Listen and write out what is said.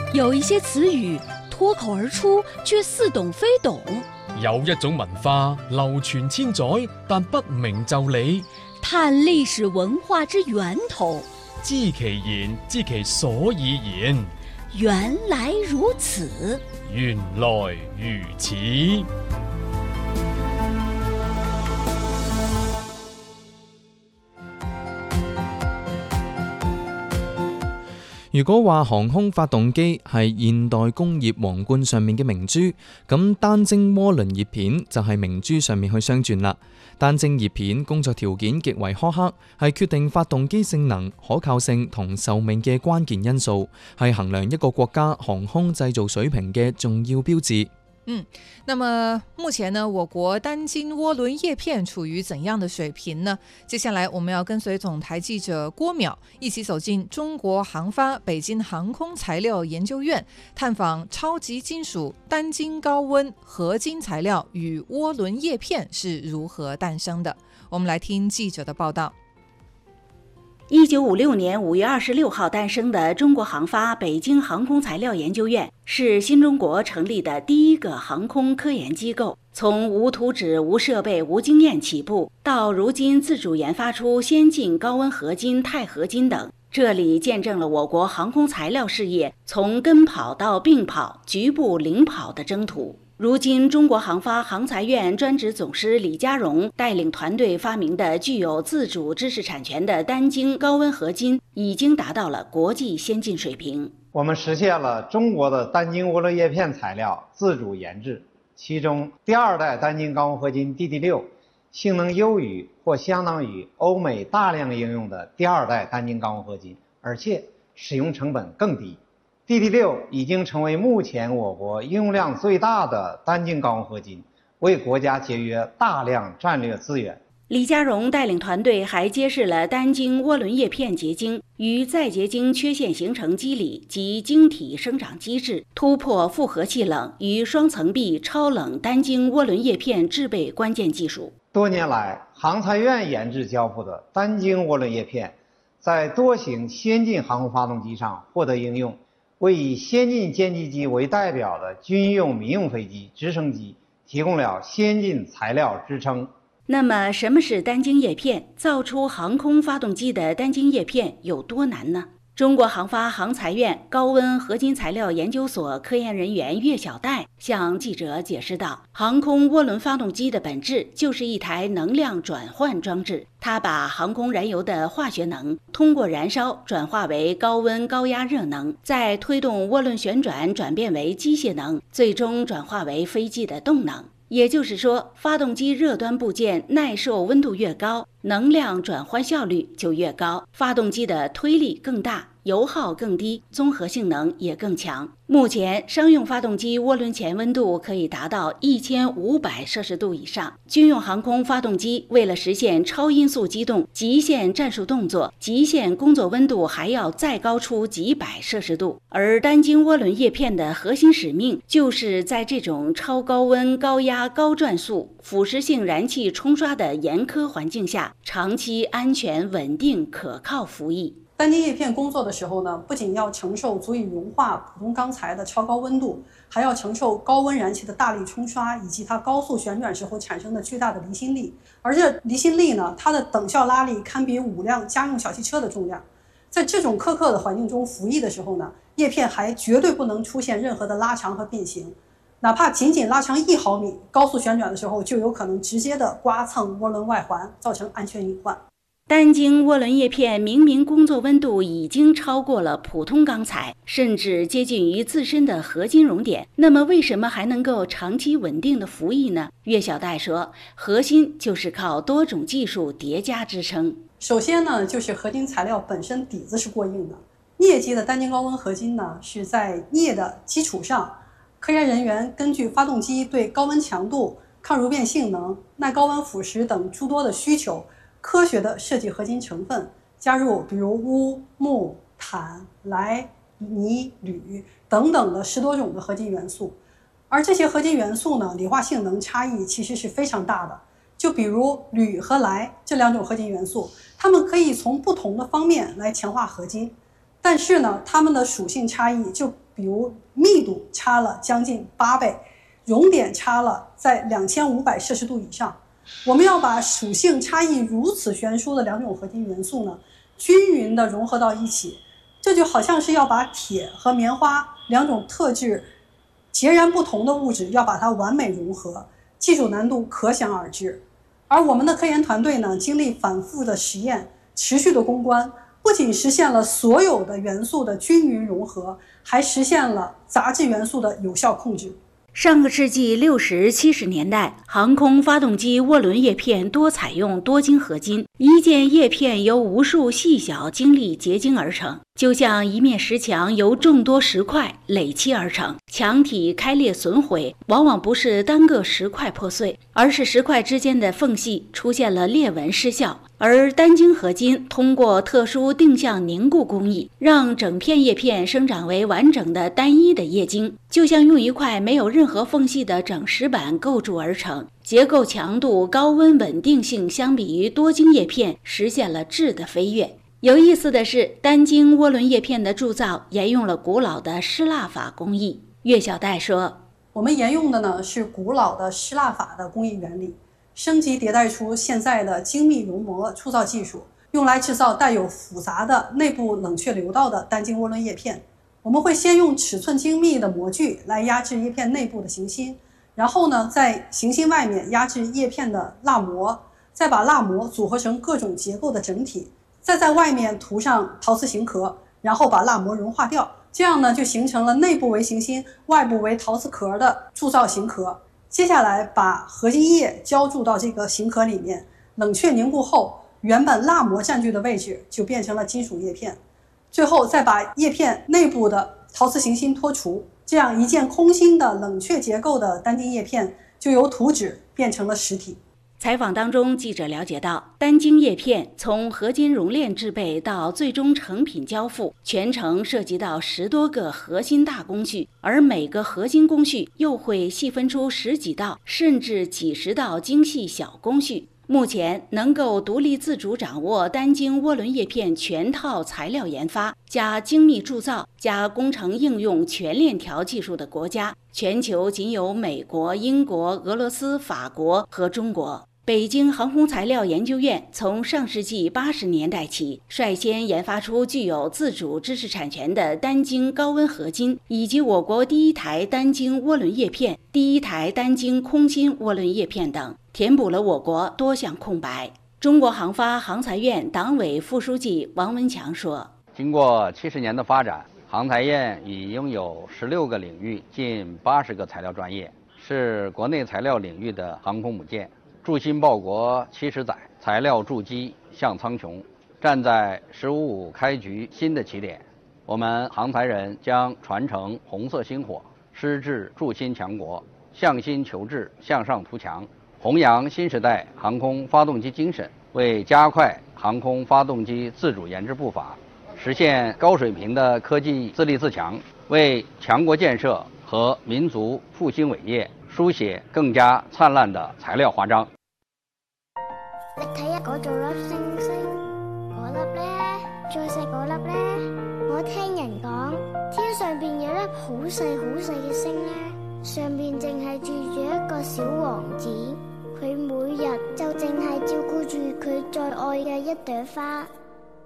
有一些词语脱口而出，却似懂非懂。 有一種文化流傳千載，但不明就理。 探歷史文化之源頭， 知其然，知其所以然。 原來如此， 原來如此。 如果話航空發動機係現代工業皇冠上面嘅明珠，咁單晶渦輪葉片就係明珠上面去鑲鑽啦。單晶葉片工作條件極為苛刻，係決定發動機性能、可靠性同壽命嘅關鍵因素，係衡量一個國家航空製造水平嘅重要標誌。 那麼目前呢，我國單晶渦輪葉片處於怎樣的水平呢？接下來我們要跟隨總台記者郭淼一起走進中國航發北京航空材料研究院，探訪超級金屬單晶高溫合金材料與渦輪葉片是如何誕生的。我們來聽記者的報道。 1956年5月26號誕生的中國航發北京航空材料研究院，是新中國成立的第一個航空科研機構。從無圖紙、無設備、無經驗起步，到如今自主研發出先進高溫合金、鈦合金等，這裡見證了我國航空材料事業從跟跑到並跑、局部領跑的征途。如今，中國航發航材院專職總師李家榮帶領團隊發明的具有自主知識產權的單晶高溫合金，已經達到了國際先進水平。 我們實現了中國的單晶渦輪葉片材料自主研製，其中第二代單晶高溫合金 DD6 性能優於或相當於歐美大量應用的第二代單晶高溫合金，而且使用成本更低。DD6 已經成為目前我國應用量最大的單晶高溫合金，為國家節約大量戰略資源。 李家榮帶領團隊還揭示了單晶渦輪葉片結晶與再結晶缺陷形成機理及晶體生長機制，突破複合氣冷與雙層壁超冷單晶渦輪葉片製備關鍵技術。 多年來，航材院研製交付的單晶渦輪葉片，在多型先進航空發動機上獲得應用，為以先進殲擊機為代表的軍用民用飛機、直升機提供了先進材料支撐。 那麼，什麼是單晶葉片？造出航空發動機的單晶葉片有多難呢？中國航發航材院高溫合金材料研究所科研人員岳小戴向記者解釋道，航空渦輪發動機的本質就是一台能量轉換裝置，它把航空燃油的化學能通過燃燒轉化為高溫高壓熱能，再推動渦輪旋轉轉變為機械能，最終轉化為飛機的動能。也就是說，發動機熱端部件耐受溫度越高，能量轉換效率就越高，發動機的推力更大，油耗更低，綜合性能也更強。目前，商用發動機渦輪前溫度可以達到1500攝氏度以上。軍用航空發動機為了實現超音速機動、極限戰術動作，極限工作溫度還要再高出幾百攝氏度。而單晶渦輪葉片的核心使命，就是在這種超高溫、高壓、高轉速、腐蝕性燃氣沖刷的嚴苛環境下，長期安全、穩定、可靠服役。 單晶葉片工作的時候呢，不僅要承受足以融化普通鋼材的超高溫度，還要承受高溫燃氣的大力沖刷，以及它高速旋轉時候產生的巨大的離心力。而這離心力呢，它的等效拉力堪比5輛家用小汽車的重量。在這種苛刻的環境中服役的時候呢，葉片還絕對不能出現任何的拉長和變形，哪怕僅僅拉長1毫米，高速旋轉的時候就有可能直接的刮蹭渦輪外環，造成安全隱患。 單晶渦輪葉片明明工作溫度已經超過了普通鋼材，甚至接近於自身的合金熔點，那麼為什麼還能夠長期穩定的服役呢？岳小戴說，核心就是靠多種技術疊加支撐。 首先呢，就是合金材料本身底子是過硬的。鎳基的單晶高溫合金呢，是在鎳的基礎上，科研人員根據發動機對高溫強度、抗熔變性能、耐高溫腐蝕等諸多的需求，科學的設計合金成分，加入比如鎢、鉬、鈽、鈾、鎳、鋁等等的10多種的合金元素。而這些合金元素呢，理化性能差異其實是非常大的。就比如鋁和鈾這兩種合金元素，它們可以從不同的方面來強化合金，但是呢，它們的屬性差異就比如密度差了将近8倍，熔点差了在2500摄氏度以上。我们要把属性差异如此悬殊的2种合金元素呢，均匀地融合到一起，这就好像是要把铁和棉花2种特质截然不同的物质要把它完美融合，技术难度可想而知。而我们的科研团队呢，经历反复的实验，持续的攻关，不仅实现了所有的元素的均匀融合，还实现了杂质元素的有效控制。 上个世纪60、70年代，航空发动机涡轮叶片多采用多晶合金，一件叶片由无数细小晶粒结晶而成，就像一面石墙由众多石块垒砌而成。墙体开裂损毁，往往不是单个石块破碎，而是石块之间的缝隙出现了裂纹失效。而单晶合金通过特殊定向凝固工艺，让整片叶片生长为完整的单一的叶晶，就像用一块没有任何缝隙的整石板构筑而成。结构强度、高温稳定性相比于多晶叶片实现了质的飞跃。有意思的是，单晶涡轮叶片的铸造沿用了古老的失蜡法工艺。岳小戴说， 我们沿用的呢是古老的失蜡法的工艺原理，升级迭代出现在的精密熔膜铸造技术，用来制造带有复杂的内部冷却流道的单晶涡轮叶片。我们会先用尺寸精密的模具来压制叶片内部的行芯，然后呢，在行芯外面压制叶片的蜡膜，再把蜡膜组合成各种结构的整体，再在外面涂上陶瓷型壳，然后把蜡膜融化掉。这样呢，就形成了内部为行芯、外部为陶瓷壳的铸造型壳。接下来把合金液浇注到这个型壳里面，冷却凝固后，原本蜡膜占据的位置就变成了金属叶片。最后再把叶片内部的陶瓷行芯脱除，这样一件空心的冷却结构的单晶叶片就由图纸变成了实体。 采访当中，记者了解到，单晶叶片从合金熔炼制备到最终成品交付，全程涉及到10多个核心大工序，而每个核心工序又会细分出10几道甚至几十道精细小工序。目前能够独立自主掌握单晶涡轮叶片全套材料研发加精密铸造加工程应用全链条技术的国家，全球仅有美国、英国、俄罗斯、法国和中国。北京航空材料研究院从上世纪80年代起，率先研发出具有自主知识产权的单晶高温合金，以及我国第1台单晶涡轮叶片、第1台单晶空心涡轮叶片等，填补了我国多项空白。中国航发航材院党委副书记王文强说， 经过70年的发展，航材院已拥有16个领域近80个材料专业，是国内材料领域的航空母舰。筑新报国70载，材料筑基向苍穹，站在“15+5”开局新的起点。我们航材人将传承红色星火，矢志筑新强国，向新求治，向上图强，弘扬新时代航空发动机精神，为加快航空发动机自主研制步伐，实现高水平的科技自立自强，为强国建设和民族复兴伟业书寫更加燦爛的材料華章。 你睇下嗰度粒星星，嗰粒咧，再細嗰粒咧。我聽人講，天上邊有粒好細嘅星咧，上邊淨係住住一個小王子，佢每日就淨係照顧住佢最愛嘅一朵花。